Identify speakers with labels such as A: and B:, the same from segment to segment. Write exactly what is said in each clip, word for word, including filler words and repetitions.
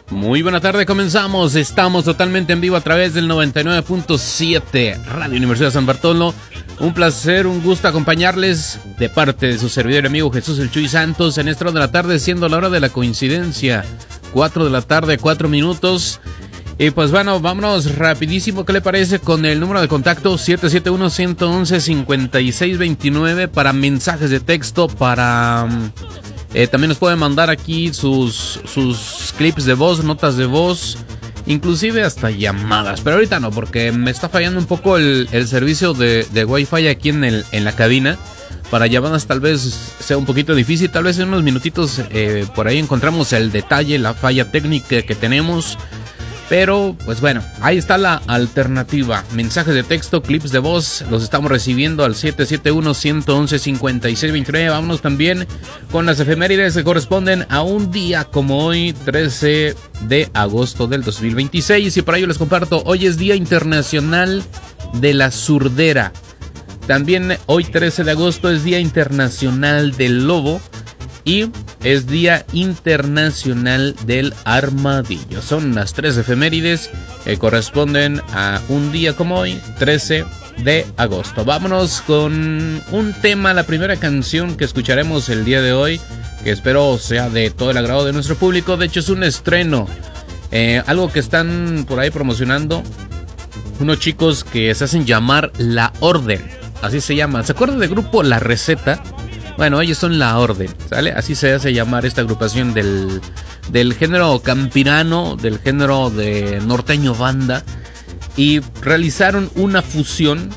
A: Muy buena tarde, comenzamos. Estamos totalmente en vivo a través del noventa y nueve punto siete Radio Universidad San Bartolo. Un placer, un gusto acompañarles de parte de su servidor y amigo Jesús El Chuy Santos en esta hora de la tarde, siendo la hora de la coincidencia. cuatro de la tarde, cuatro minutos. Y pues bueno, vámonos rapidísimo, ¿qué le parece? Con el número de contacto siete siete uno, uno uno uno, cinco seis dos nueve para mensajes de texto, para... Eh, también nos pueden mandar aquí sus, sus clips de voz, notas de voz, inclusive hasta llamadas. Pero ahorita no, porque me está fallando un poco el, el servicio de, de Wi-Fi aquí en, el, en la cabina. Para llamadas tal vez sea un poquito difícil, tal vez en unos minutitos eh, por ahí encontramos el detalle, la falla técnica que tenemos. Pero, pues bueno, ahí está la alternativa. Mensajes de texto, clips de voz, los estamos recibiendo al siete siete uno, uno uno uno, cinco seis dos nueve. Vámonos también con las efemérides que corresponden a un día como hoy, trece de agosto del dos mil veintiséis. Y por ello les comparto, hoy es Día Internacional de la Surdera. También hoy, trece de agosto, es Día Internacional del Lobo. Y es Día Internacional del Armadillo. Son las tres efemérides que corresponden a un día como hoy, trece de agosto. Vámonos con un tema, la primera canción que escucharemos el día de hoy, que espero sea de todo el agrado de nuestro público. De hecho es un estreno, eh, algo que están por ahí promocionando unos chicos que se hacen llamar La Orden. Así se llaman. ¿Se acuerdan del grupo La Receta? Bueno, ellos son La Orden, ¿sale? Así se hace llamar esta agrupación del, del género campirano, del género de norteño banda. Y realizaron una fusión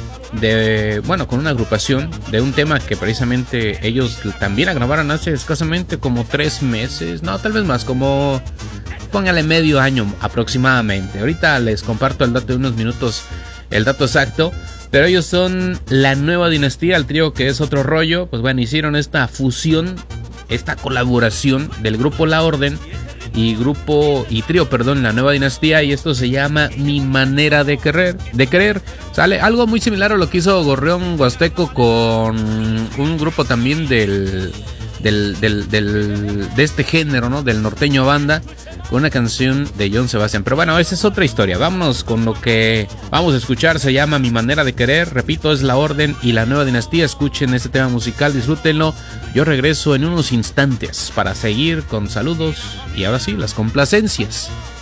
A: de, bueno, con una agrupación de un tema que precisamente ellos también grabaron hace escasamente como tres meses. No, tal vez más, como póngale medio año aproximadamente. Ahorita les comparto el dato de unos minutos, el dato exacto. Pero ellos son La Nueva Dinastía, el trío que es otro rollo. Pues bueno, hicieron esta fusión, esta colaboración del grupo La Orden y grupo y trío, perdón, La Nueva Dinastía, y esto se llama Mi Manera de Querer, de Querer. Sale algo muy similar a lo que hizo Gorrión Huasteco con un grupo también del del, del, del de este género, ¿no? Del norteño banda, con una canción de John Sebastián. Pero bueno, esa es otra historia. Vámonos con lo que vamos a escuchar. Se llama Mi Manera de Querer. Repito, es La Orden y La Nueva Dinastía. Escuchen este tema musical, disfrútenlo. Yo regreso en unos instantes para seguir con saludos y ahora sí, las complacencias.